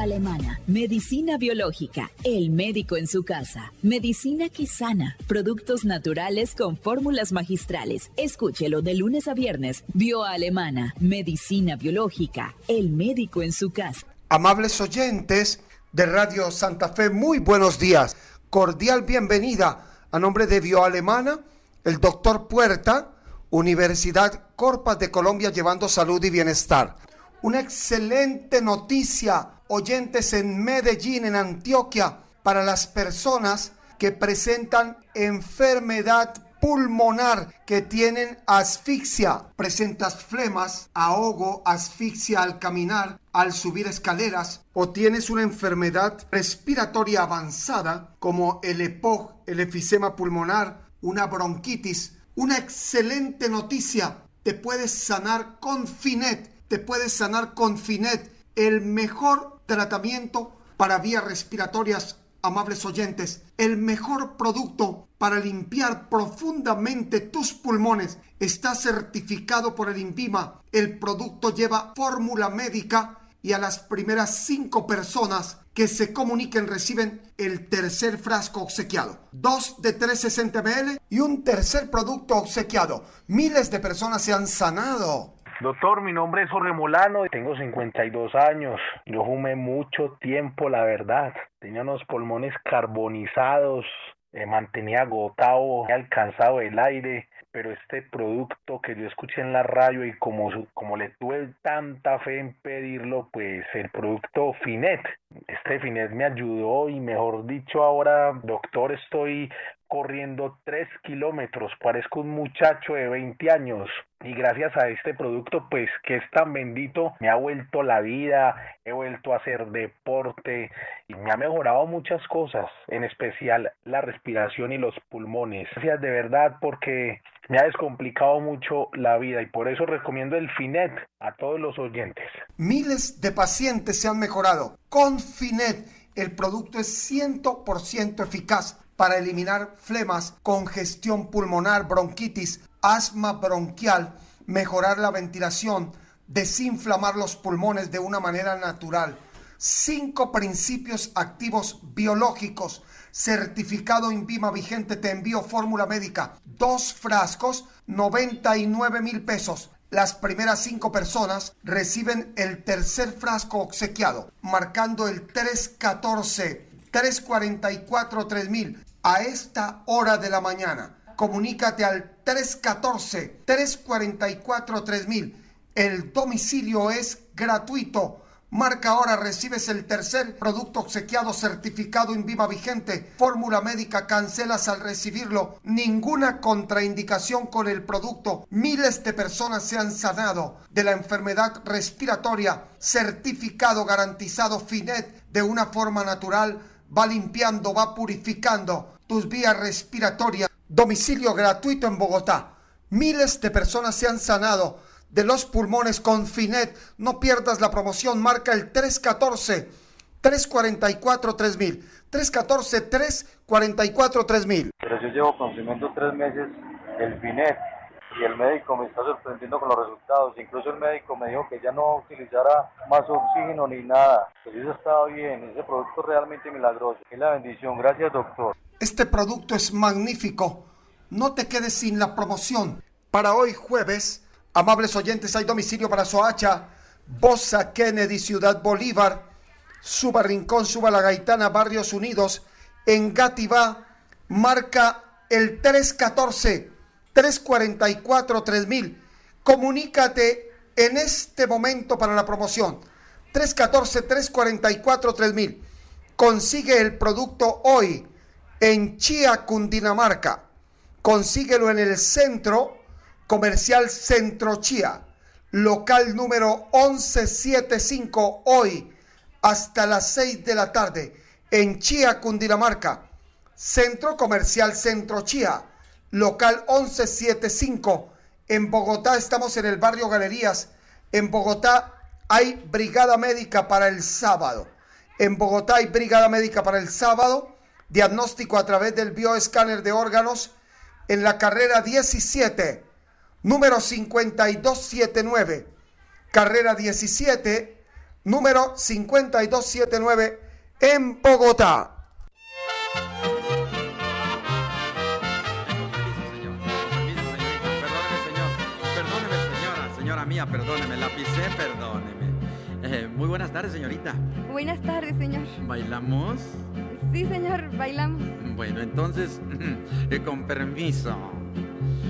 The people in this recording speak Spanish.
Alemana, medicina biológica, el médico en su casa, medicina que sana, productos naturales con fórmulas magistrales. Escúchelo de lunes a viernes. Bioalemana, medicina biológica, el médico en su casa. Amables oyentes de Radio Santa Fe, muy buenos días. Cordial bienvenida a nombre de Bioalemana, el doctor Puerta, Universidad Corpas de Colombia, llevando salud y bienestar. Una excelente noticia, oyentes, en Medellín, en Antioquia, para las personas que presentan enfermedad pulmonar, que tienen asfixia, presentas flemas, ahogo, asfixia al caminar, al subir escaleras, o tienes una enfermedad respiratoria avanzada como el EPOC, el efisema pulmonar, una bronquitis. Una excelente noticia, te puedes sanar con Finet, el mejor tratamiento para vías respiratorias, amables oyentes, el mejor producto para limpiar profundamente tus pulmones. Está certificado por el INVIMA. El producto lleva fórmula médica y a las primeras 5 personas que se comuniquen reciben el tercer frasco obsequiado. 2 de 360 ml y un tercer producto obsequiado. Miles de personas se han sanado. Doctor, mi nombre es Jorge Molano, tengo 52 años. Yo fumé mucho tiempo, la verdad. Tenía unos pulmones carbonizados, mantenía agotado, alcanzado el aire. Pero este producto que yo escuché en la radio y como le tuve tanta fe en pedirlo, pues el producto Finet. Este Finet me ayudó y, mejor dicho, ahora, doctor, estoy corriendo 3 kilómetros, parezco un muchacho de 20 años. Y gracias a este producto, pues, que es tan bendito, me ha vuelto la vida, he vuelto a hacer deporte y me ha mejorado muchas cosas, en especial la respiración y los pulmones. Gracias de verdad, porque me ha descomplicado mucho la vida y por eso recomiendo el Finet a todos los oyentes. Miles de pacientes se han mejorado. Con Finet, el producto es 100% eficaz para eliminar flemas, congestión pulmonar, bronquitis, asma bronquial, mejorar la ventilación, desinflamar los pulmones de una manera natural. 5 principios activos biológicos, certificado INVIMA vigente. Te envío fórmula médica, 2 frascos, 99,000 pesos. Las primeras 5 personas reciben el tercer frasco obsequiado, marcando el 314-344-3000 a esta hora de la mañana. Comunícate al 314-344-3000. El domicilio es gratuito. Marca ahora, recibes el tercer producto obsequiado, certificado INVIMA vigente, fórmula médica, cancelas al recibirlo. Ninguna contraindicación con el producto. Miles de personas se han sanado de la enfermedad respiratoria. Certificado, garantizado. Finet, de una forma natural, va limpiando, va purificando tus vías respiratorias. Domicilio gratuito en Bogotá. Miles de personas se han sanado de los pulmones con Finet. No pierdas la promoción. Marca el 314-344-3000. 314-344-3000. Pero yo llevo consumiendo 3 meses el Finet y el médico me está sorprendiendo con los resultados. Incluso el médico me dijo que ya no utilizara más oxígeno ni nada. Pero eso estaba bien. Ese producto es realmente milagroso. Es la bendición. Gracias, doctor. Este producto es magnífico. No te quedes sin la promoción. Para hoy jueves, amables oyentes, hay domicilio para Soacha, Bosa, Kennedy, Ciudad Bolívar, Suba Rincón, Suba La Gaitana, Barrios Unidos, Engativá. Marca el 314-344-3000. Comunícate en este momento para la promoción. 314-344-3000. Consigue el producto hoy en Chía, Cundinamarca. Consíguelo en el Centro Comercial Centro Chía, local número 1175, hoy hasta las 6 de la tarde, en Chía, Cundinamarca. Centro Comercial Centro Chía, local 1175. En Bogotá estamos en el barrio Galerías. En Bogotá hay brigada médica para el sábado. Diagnóstico a través del bioescáner de órganos en la carrera 17, número 5279. Carrera 17, número 5279 en Bogotá. Señora mía, perdóneme, la pisé, perdóneme. Muy buenas tardes, señorita. Buenas tardes, señor. ¿Bailamos? Sí, señor, bailamos. Bueno, entonces, con permiso.